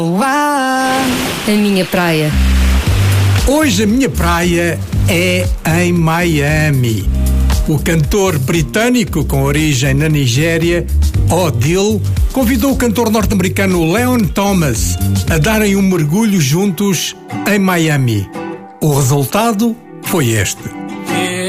A minha praia. Hoje a minha praia é em Miami. O cantor britânico com origem na Nigéria, Odile, convidou o cantor norte-americano Leon Thomas a darem um mergulho juntos em Miami. O resultado foi este.